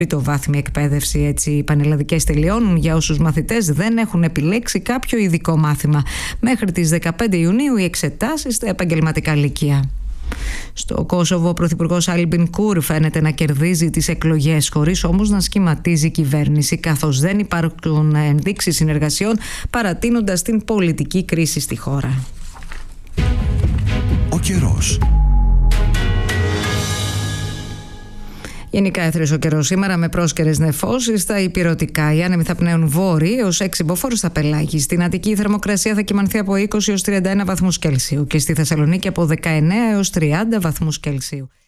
τριτοβάθμια εκπαίδευση. Έτσι, οι πανελλαδικές τελειώνουν για όσους μαθητές δεν έχουν επιλέξει κάποιο ειδικό μάθημα. Μέχρι τις 15 Ιουνίου οι εξετάσεις στα επαγγελματικά λύκεια. Στο Κόσοβο, ο πρωθυπουργός Άλμπιν Κούρ φαίνεται να κερδίζει τις εκλογές, χωρίς όμως να σχηματίζει κυβέρνηση, καθώς δεν υπάρχουν ενδείξεις συνεργασιών, παρατείνοντας την πολιτική κρίση στη χώρα. Ο καιρός. Γενικά έθριος ο καιρός σήμερα με πρόσκαιρες νεφώσεις στα ηπειρωτικά. Οι άνεμοι θα πνέουν βόρειοι έως 6 μποφόρ στα πελάγη. Στην Αττική η θερμοκρασία θα κυμανθεί από 20 έως 31 βαθμούς Κελσίου και στη Θεσσαλονίκη από 19 έως 30 βαθμούς Κελσίου.